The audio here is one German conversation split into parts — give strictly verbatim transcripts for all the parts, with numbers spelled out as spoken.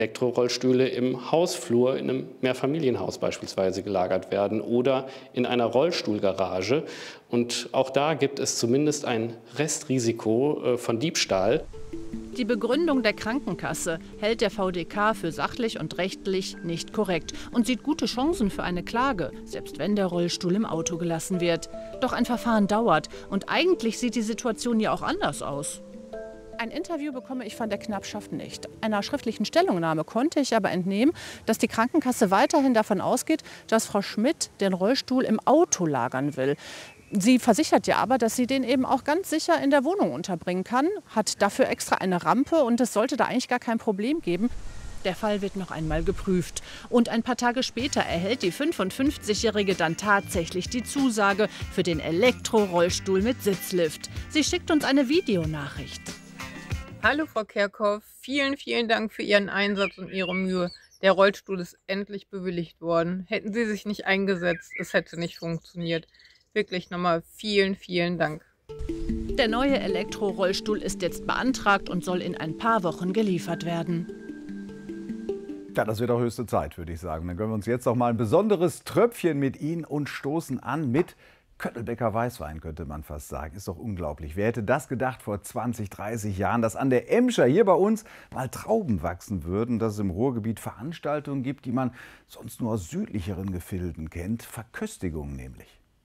Elektrorollstühle im Hausflur in einem Mehrfamilienhaus beispielsweise gelagert werden oder in einer Rollstuhlgarage. Und auch da gibt es zumindest ein Restrisiko äh, von Diebstahl. Die Begründung der Krankenkasse hält der V D K für sachlich und rechtlich nicht korrekt und sieht gute Chancen für eine Klage, selbst wenn der Rollstuhl im Auto gelassen wird. Doch ein Verfahren dauert und eigentlich sieht die Situation ja auch anders aus. Ein Interview bekomme ich von der Knappschaft nicht. Einer schriftlichen Stellungnahme konnte ich aber entnehmen, dass die Krankenkasse weiterhin davon ausgeht, dass Frau Schmidt den Rollstuhl im Auto lagern will. Sie versichert ja aber, dass sie den eben auch ganz sicher in der Wohnung unterbringen kann, hat dafür extra eine Rampe und es sollte da eigentlich gar kein Problem geben. Der Fall wird noch einmal geprüft. Und ein paar Tage später erhält die fünfundfünfzigjährige dann tatsächlich die Zusage für den Elektrorollstuhl mit Sitzlift. Sie schickt uns eine Videonachricht. Hallo Frau Kerkhoff, vielen, vielen Dank für Ihren Einsatz und Ihre Mühe. Der Rollstuhl ist endlich bewilligt worden. Hätten Sie sich nicht eingesetzt, es hätte nicht funktioniert. Wirklich nochmal vielen, vielen Dank. Der neue Elektrorollstuhl ist jetzt beantragt und soll in ein paar Wochen geliefert werden. Ja, das wird auch höchste Zeit, würde ich sagen. Dann gönnen wir uns jetzt noch mal ein besonderes Tröpfchen mit Ihnen und stoßen an mit Köttelbecker Weißwein, könnte man fast sagen. Ist doch unglaublich. Wer hätte das gedacht vor zwanzig, dreißig Jahren, dass an der Emscher hier bei uns mal Trauben wachsen würden, dass es im Ruhrgebiet Veranstaltungen gibt, die man sonst nur aus südlicheren Gefilden kennt. Verköstigungen nämlich.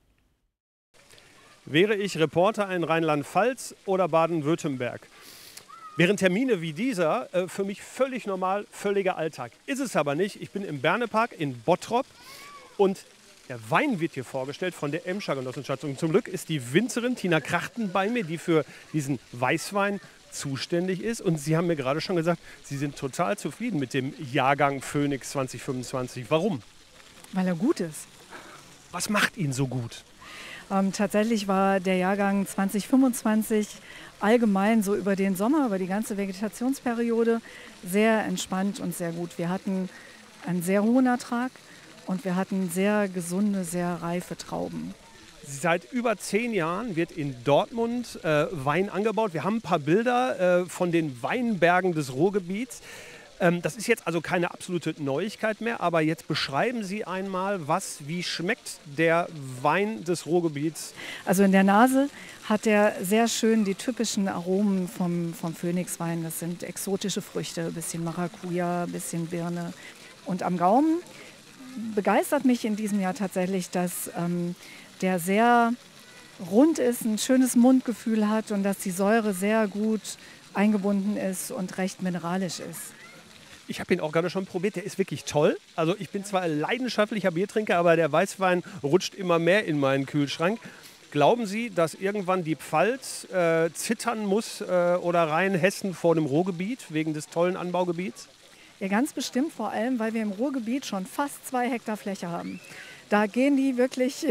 Wäre ich Reporter in Rheinland-Pfalz oder Baden-Württemberg, wären Termine wie dieser äh, für mich völlig normal, völliger Alltag. Ist es aber nicht. Ich bin im Bernepark in Bottrop und der Wein wird hier vorgestellt von der Emscher Genossenschaft. Und zum Glück ist die Winzerin Tina Krachten bei mir, die für diesen Weißwein zuständig ist. Und Sie haben mir gerade schon gesagt, Sie sind total zufrieden mit dem Jahrgang Phoenix zwanzig fünfundzwanzig. Warum? Weil er gut ist. Was macht ihn so gut? Ähm, tatsächlich war der Jahrgang zwanzig fünfundzwanzig allgemein so über den Sommer, über die ganze Vegetationsperiode sehr entspannt und sehr gut. Wir hatten einen sehr hohen Ertrag und wir hatten sehr gesunde, sehr reife Trauben. Seit über zehn Jahren wird in Dortmund äh, Wein angebaut. Wir haben ein paar Bilder äh, von den Weinbergen des Ruhrgebiets. Ähm, das ist jetzt also keine absolute Neuigkeit mehr, aber jetzt beschreiben Sie einmal, was, wie schmeckt der Wein des Ruhrgebiets? Also in der Nase hat er sehr schön die typischen Aromen vom, vom Phoenixwein. Das sind exotische Früchte, ein bisschen Maracuja, ein bisschen Birne. Und am Gaumen begeistert mich in diesem Jahr tatsächlich, dass ähm, der sehr rund ist, ein schönes Mundgefühl hat und dass die Säure sehr gut eingebunden ist und recht mineralisch ist. Ich habe ihn auch gerade schon probiert, der ist wirklich toll. Also ich bin zwar ein leidenschaftlicher Biertrinker, aber der Weißwein rutscht immer mehr in meinen Kühlschrank. Glauben Sie, dass irgendwann die Pfalz äh, zittern muss äh, oder Rheinhessen vor dem Ruhrgebiet wegen des tollen Anbaugebiets? Ja, ganz bestimmt, vor allem, weil wir im Ruhrgebiet schon fast zwei Hektar Fläche haben. Da gehen die wirklich,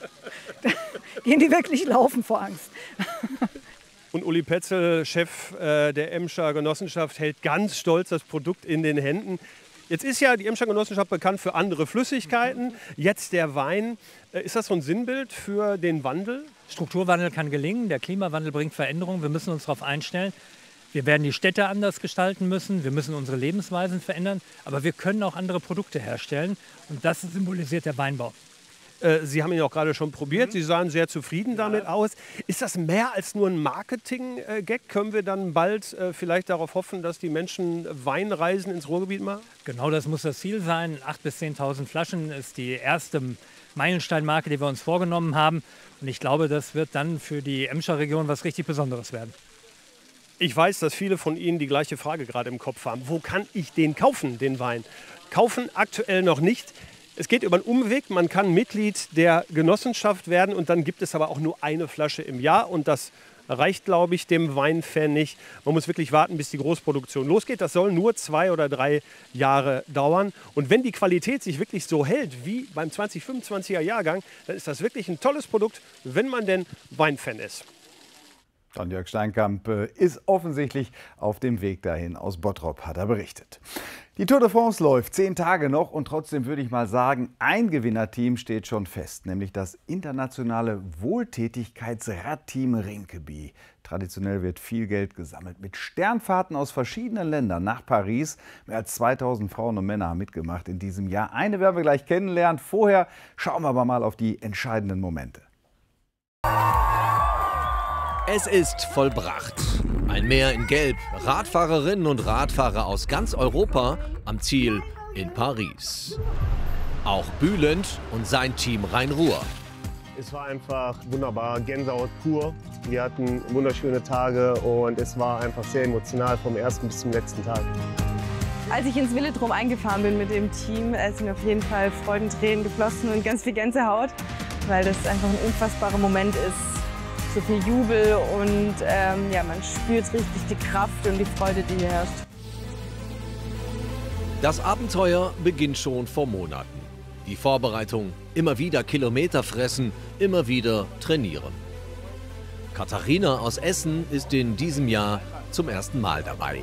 da gehen die wirklich laufen vor Angst. Und Uli Petzel, Chef äh, der Emscher Genossenschaft, hält ganz stolz das Produkt in den Händen. Jetzt ist ja die Emscher Genossenschaft bekannt für andere Flüssigkeiten. Jetzt der Wein. Äh, ist das so ein Sinnbild für den Wandel? Strukturwandel kann gelingen. Der Klimawandel bringt Veränderungen. Wir müssen uns darauf einstellen. Wir werden die Städte anders gestalten müssen. Wir müssen unsere Lebensweisen verändern. Aber wir können auch andere Produkte herstellen. Und das symbolisiert der Weinbau. Sie haben ihn auch gerade schon probiert. Sie sahen sehr zufrieden damit aus. Ist das mehr als nur ein Marketing-Gag? Können wir dann bald vielleicht darauf hoffen, dass die Menschen Weinreisen ins Ruhrgebiet machen? Genau, das muss das Ziel sein. achttausend bis zehntausend Flaschen ist die erste Meilensteinmarke, die wir uns vorgenommen haben. Und ich glaube, das wird dann für die Emscher Region was richtig Besonderes werden. Ich weiß, dass viele von Ihnen die gleiche Frage gerade im Kopf haben. Wo kann ich den kaufen, den Wein? Kaufen aktuell noch nicht. Es geht über einen Umweg. Man kann Mitglied der Genossenschaft werden und dann gibt es aber auch nur eine Flasche im Jahr. Und das reicht, glaube ich, dem Weinfan nicht. Man muss wirklich warten, bis die Großproduktion losgeht. Das soll nur zwei oder drei Jahre dauern. Und wenn die Qualität sich wirklich so hält wie beim zwanzig fünfundzwanziger Jahrgang, dann ist das wirklich ein tolles Produkt, wenn man denn Weinfan ist. Und Jörg Steinkamp ist offensichtlich auf dem Weg dahin. Aus Bottrop hat er berichtet. Die Tour de France läuft zehn Tage noch und trotzdem würde ich mal sagen, ein Gewinnerteam steht schon fest, nämlich das internationale Wohltätigkeitsradteam Rinkeby. Traditionell wird viel Geld gesammelt. Mit Sternfahrten aus verschiedenen Ländern nach Paris. Mehr als zweitausend Frauen und Männer haben mitgemacht in diesem Jahr. Eine werden wir gleich kennenlernen. Vorher schauen wir aber mal auf die entscheidenden Momente. Es ist vollbracht. Ein Meer in Gelb, Radfahrerinnen und Radfahrer aus ganz Europa am Ziel in Paris. Auch Bülent und sein Team Rhein-Ruhr. Es war einfach wunderbar, Gänsehaut pur. Wir hatten wunderschöne Tage und es war einfach sehr emotional vom ersten bis zum letzten Tag. Als ich ins Velodrom eingefahren bin mit dem Team, sind mir auf jeden Fall Freudentränen geflossen und ganz viel Gänsehaut, weil das einfach ein unfassbarer Moment ist. So viel Jubel und ähm, ja, man spürt richtig die Kraft und die Freude, die hier herrscht. Das Abenteuer beginnt schon vor Monaten. Die Vorbereitung, immer wieder Kilometer fressen, immer wieder trainieren. Katharina aus Essen ist in diesem Jahr zum ersten Mal dabei.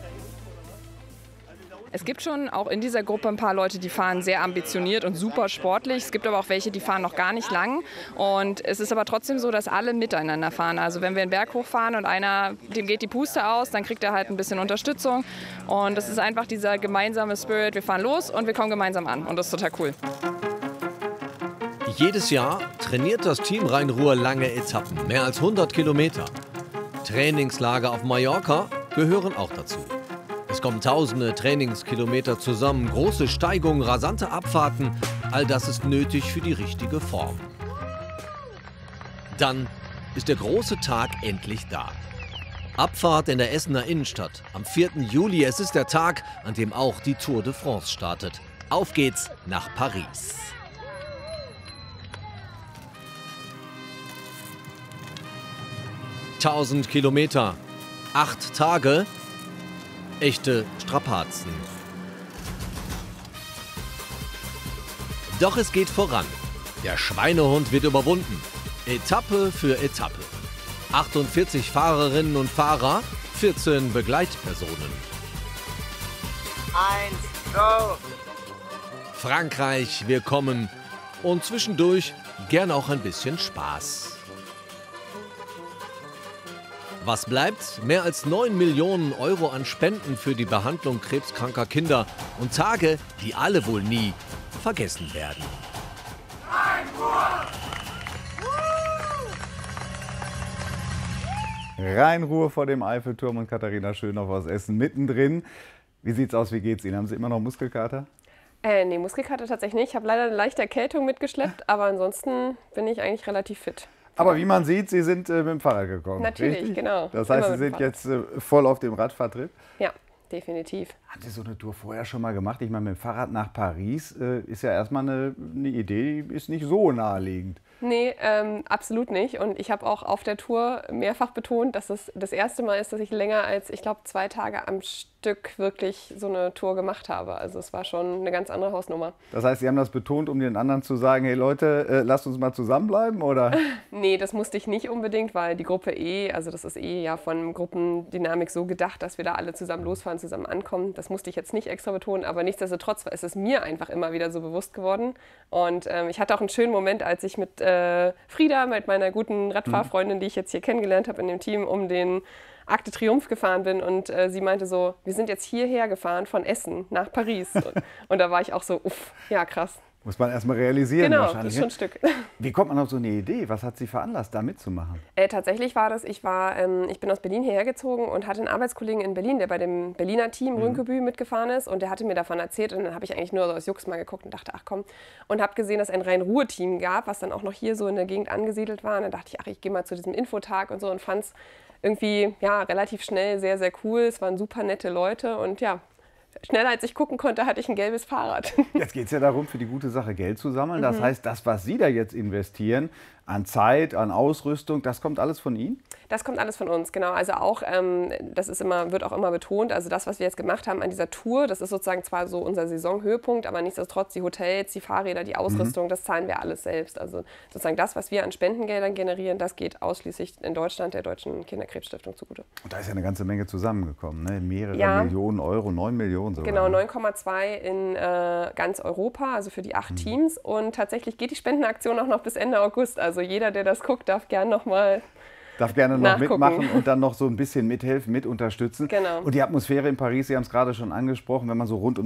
Es gibt schon auch in dieser Gruppe ein paar Leute, die fahren sehr ambitioniert und super sportlich. Es gibt aber auch welche, die fahren noch gar nicht lang. Und es ist aber trotzdem so, dass alle miteinander fahren. Also wenn wir einen Berg hochfahren und einer, dem geht die Puste aus, dann kriegt er halt ein bisschen Unterstützung. Und es ist einfach dieser gemeinsame Spirit. Wir fahren los und wir kommen gemeinsam an. Und das ist total cool. Jedes Jahr trainiert das Team Rhein-Ruhr lange Etappen, mehr als hundert Kilometer. Trainingslager auf Mallorca gehören auch dazu. Es kommen tausende Trainingskilometer zusammen, große Steigungen, rasante Abfahrten. All das ist nötig für die richtige Form. Dann ist der große Tag endlich da. Abfahrt in der Essener Innenstadt am vierten Juli. Es ist der Tag, an dem auch die Tour de France startet. Auf geht's nach Paris. tausend Kilometer, acht Tage. Echte Strapazen. Doch es geht voran. Der Schweinehund wird überwunden. Etappe für Etappe. achtundvierzig Fahrerinnen und Fahrer, vierzehn Begleitpersonen. Eins, go! Frankreich, wir kommen. Und zwischendurch gern auch ein bisschen Spaß. Was bleibt? Mehr als neun Millionen Euro an Spenden für die Behandlung krebskranker Kinder und Tage, die alle wohl nie vergessen werden. Rhein-Ruhr vor dem Eiffelturm und Katharina Schönhoff aus Essen mittendrin. Wie sieht's aus? Wie geht's Ihnen? Haben Sie immer noch Muskelkater? Äh, nee, Muskelkater tatsächlich nicht. Ich habe leider eine leichte Erkältung mitgeschleppt, aber ansonsten bin ich eigentlich relativ fit. Aber wie man sieht, Sie sind äh, mit dem Fahrrad gekommen. Natürlich, richtig? Genau. Das heißt, Sie sind jetzt äh, voll auf dem Radfahrtrip? Ja, definitiv. Haben Sie so eine Tour vorher schon mal gemacht? Ich meine, mit dem Fahrrad nach Paris äh, ist ja erstmal eine, eine Idee, die ist nicht so naheliegend. Nee, ähm, absolut nicht. Und ich habe auch auf der Tour mehrfach betont, dass es das erste Mal ist, dass ich länger als, ich glaube, zwei Tage am Stück wirklich so eine Tour gemacht habe. Also es war schon eine ganz andere Hausnummer. Das heißt, Sie haben das betont, um den anderen zu sagen, hey Leute, äh, lasst uns mal zusammenbleiben, oder? Nee, das musste ich nicht unbedingt, weil die Gruppe eh, also das ist eh ja von Gruppendynamik so gedacht, dass wir da alle zusammen losfahren, zusammen ankommen. Das musste ich jetzt nicht extra betonen, aber nichtsdestotrotz ist es mir einfach immer wieder so bewusst geworden. Und ähm, ich hatte auch einen schönen Moment, als ich mit äh, Frieda, mit meiner guten Radfahrfreundin, die ich jetzt hier kennengelernt habe in dem Team, um den Arc de Triomphe gefahren bin. Und äh, sie meinte so, wir sind jetzt hierher gefahren von Essen nach Paris. Und, und da war ich auch so, uff, ja krass. Muss man erstmal realisieren genau, wahrscheinlich. Genau, das ist schon ein Stück. Wie kommt man auf so eine Idee? Was hat Sie veranlasst, da mitzumachen? Äh, tatsächlich war das, ich, war, ähm, ich bin aus Berlin hierher gezogen und hatte einen Arbeitskollegen in Berlin, der bei dem Berliner Team mhm. Rinkeby mitgefahren ist. Und der hatte mir davon erzählt. Und dann habe ich eigentlich nur so aus Jux mal geguckt und dachte, ach komm. Und habe gesehen, dass es ein Rhein-Ruhr-Team gab, was dann auch noch hier so in der Gegend angesiedelt war. Und dann dachte ich, ach, ich gehe mal zu diesem Infotag und so und fand es irgendwie ja, relativ schnell sehr, sehr cool. Es waren super nette Leute und ja, schneller als ich gucken konnte, hatte ich ein gelbes Fahrrad. Jetzt geht es ja darum, für die gute Sache Geld zu sammeln. Das mhm. heißt, das, was Sie da jetzt investieren, an Zeit, an Ausrüstung, das kommt alles von Ihnen? Das kommt alles von uns, genau. Also auch, ähm, das ist immer, wird auch immer betont, also das, was wir jetzt gemacht haben an dieser Tour, das ist sozusagen zwar so unser Saisonhöhepunkt, aber nichtsdestotrotz die Hotels, die Fahrräder, die Ausrüstung, mhm. das zahlen wir alles selbst. Also sozusagen das, was wir an Spendengeldern generieren, das geht ausschließlich in Deutschland der Deutschen Kinderkrebsstiftung zugute. Und da ist ja eine ganze Menge zusammengekommen, ne? Mehrere ja. Millionen Euro, neun Millionen sogar. Genau, neun Komma zwei in äh, ganz Europa, also für die acht mhm. Teams. Und tatsächlich geht die Spendenaktion auch noch bis Ende August. Also jeder, der das guckt, darf gern noch mal Darf gerne noch nachgucken. Mitmachen und dann noch so ein bisschen mithelfen, mit unterstützen. Genau. Und die Atmosphäre in Paris, Sie haben es gerade schon angesprochen, wenn man so rund um